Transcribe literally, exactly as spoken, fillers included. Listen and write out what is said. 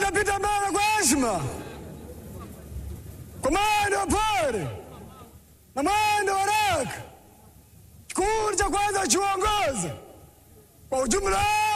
Tunapita mbele kwa heshima, kwa mwendo wa pole na mwendo wa haraka. Kikundi cha kwanza chuongoza kwa ujumla